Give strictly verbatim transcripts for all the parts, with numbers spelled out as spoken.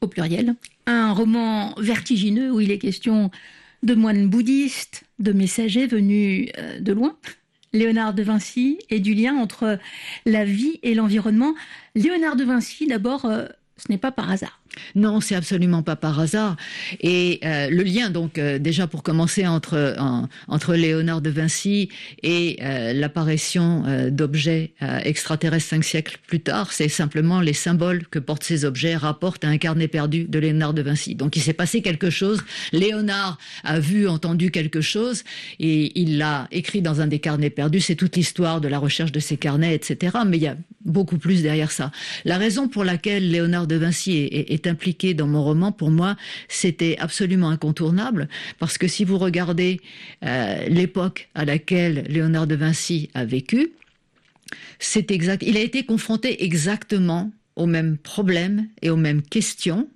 au pluriel. Un roman vertigineux où il est question de moines bouddhistes, de messagers venus de loin. Léonard de Vinci et du lien entre la vie et l'environnement. Léonard de Vinci, d'abord, euh, ce n'est pas par hasard. Non, c'est absolument pas par hasard. Et euh, le lien, donc, euh, déjà pour commencer, entre, en, entre Léonard de Vinci et euh, l'apparition euh, d'objets euh, extraterrestres cinq siècles plus tard, c'est simplement les symboles que portent ces objets rapportent à un carnet perdu de Léonard de Vinci. Donc il s'est passé quelque chose, Léonard a vu, entendu quelque chose, et il l'a écrit dans un des carnets perdus. C'est toute l'histoire de la recherche de ces carnets, et cetera. Mais il y a beaucoup plus derrière ça. La raison pour laquelle Léonard de Vinci est, est, est impliqué dans mon roman, pour moi, c'était absolument incontournable, parce que si vous regardez euh, l'époque à laquelle Léonard de Vinci a vécu, c'est exact. Il a été confronté exactement aux mêmes problèmes et aux mêmes questions,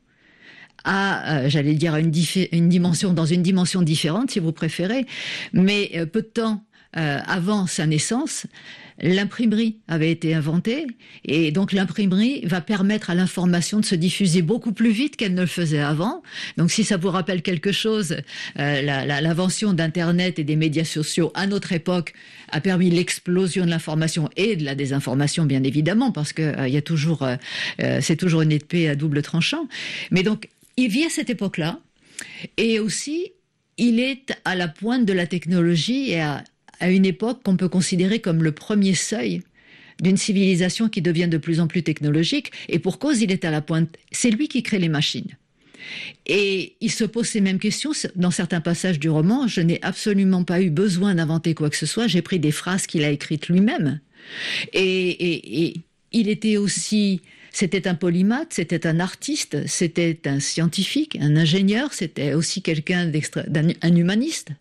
à, euh, j'allais dire, à une, une dimension, dans une dimension différente, si vous préférez, mais euh, peu de temps euh, avant sa naissance, l'imprimerie avait été inventée, et donc l'imprimerie va permettre à l'information de se diffuser beaucoup plus vite qu'elle ne le faisait avant. Donc si ça vous rappelle quelque chose, euh, la, la, l'invention d'Internet et des médias sociaux à notre époque a permis l'explosion de l'information et de la désinformation, bien évidemment, parce que euh, il y a toujours, euh, euh, c'est toujours une épée à double tranchant. Mais donc, il vit à cette époque-là, et aussi, il est à la pointe de la technologie et à à une époque qu'on peut considérer comme le premier seuil d'une civilisation qui devient de plus en plus technologique. Et pour cause, il est à la pointe. C'est lui qui crée les machines. Et il se pose ces mêmes questions dans certains passages du roman. Je n'ai absolument pas eu besoin d'inventer quoi que ce soit. J'ai pris des phrases qu'il a écrites lui-même. Et, et, et il était aussi... C'était un polymathe, c'était un artiste, c'était un scientifique, un ingénieur, c'était aussi quelqu'un d'extra, d'un, un humaniste.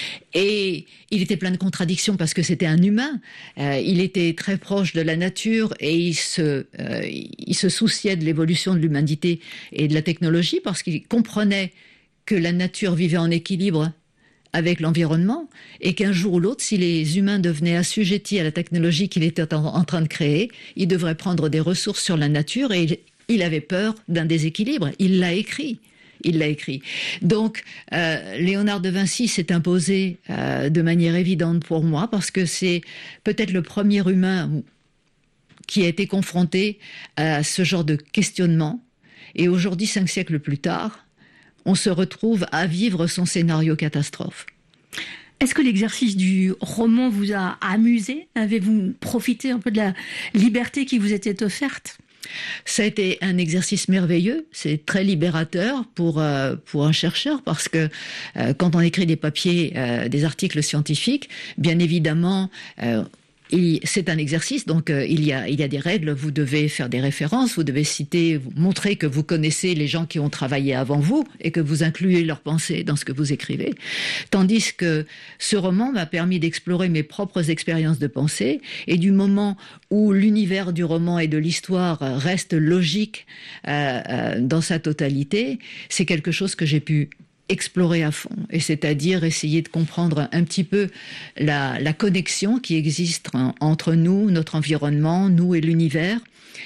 Et il était plein de contradictions parce que c'était un humain. Euh, il était très proche de la nature et il se, euh, il se souciait de l'évolution de l'humanité et de la technologie parce qu'il comprenait que la nature vivait en équilibre avec l'environnement, et qu'un jour ou l'autre, si les humains devenaient assujettis à la technologie qu'il était en, en train de créer, ils devraient prendre des ressources sur la nature, et il, il avait peur d'un déséquilibre. Il l'a écrit. Il l'a écrit. Donc, euh, Léonard de Vinci s'est imposé euh, de manière évidente pour moi, parce que c'est peut-être le premier humain qui a été confronté à ce genre de questionnement. Et aujourd'hui, cinq siècles plus tard, on se retrouve à vivre son scénario catastrophe. Est-ce que l'exercice du roman vous a amusé ? Avez-vous profité un peu de la liberté qui vous était offerte ? Ça a été un exercice merveilleux, c'est très libérateur pour euh, pour un chercheur, parce que euh, quand on écrit des papiers, euh, des articles scientifiques, bien évidemment, euh, Et c'est un exercice, donc euh, il y a il y a des règles. Vous devez faire des références, vous devez citer, vous montrer que vous connaissez les gens qui ont travaillé avant vous et que vous incluez leurs pensées dans ce que vous écrivez. Tandis que ce roman m'a permis d'explorer mes propres expériences de pensée, et du moment où l'univers du roman et de l'histoire reste logique euh, euh, dans sa totalité, c'est quelque chose que j'ai pu explorer à fond, et c'est-à-dire essayer de comprendre un petit peu la, la connexion qui existe entre nous, notre environnement, nous et l'univers.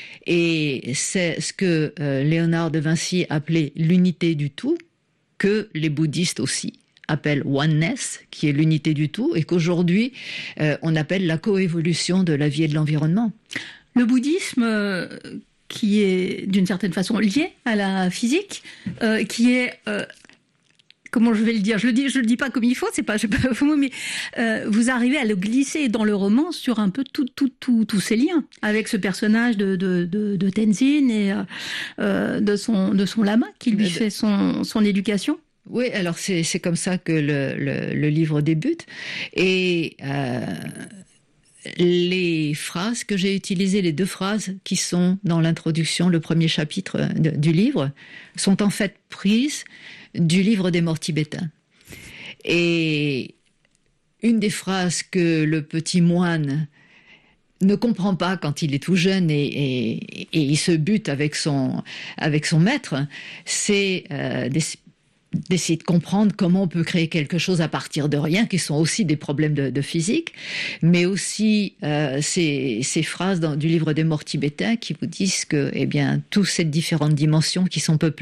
Et c'est ce que euh, Léonard de Vinci appelait l'unité du tout, que les bouddhistes aussi appellent oneness, qui est l'unité du tout, et qu'aujourd'hui euh, on appelle la coévolution de la vie et de l'environnement. Le bouddhisme, euh, qui est d'une certaine façon lié à la physique, euh, qui est euh, comment je vais le dire ? Je le dis, je le dis pas comme il faut, c'est pas, je sais pas, mais euh, vous arrivez à le glisser dans le roman sur un peu tout, tout, tout, tous ces liens avec ce personnage de, de, de, de Tenzin et euh, de son, de son lama qui lui fait son, son éducation. Oui, alors c'est, c'est comme ça que le, le, le livre débute, et euh, les phrases que j'ai utilisées, les deux phrases qui sont dans l'introduction, le premier chapitre de, du livre, sont en fait prises du livre des morts tibétains. Et une des phrases que le petit moine ne comprend pas quand il est tout jeune et, et, et il se bute avec son, avec son maître, c'est euh, des, d'essayer de comprendre comment on peut créer quelque chose à partir de rien, qui sont aussi des problèmes de, de physique, mais aussi euh, ces, ces phrases dans, du livre des morts tibétains qui vous disent que, eh bien, toutes ces différentes dimensions qui sont peuplées